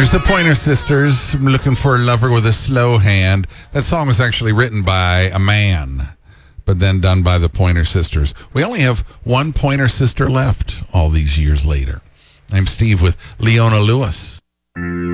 There's the Pointer Sisters, Looking for a Lover with a Slow Hand. That song was actually written by a man, but then done by the Pointer Sisters. We only have one Pointer Sister left all these years later. I'm Steve with Leona Lewis.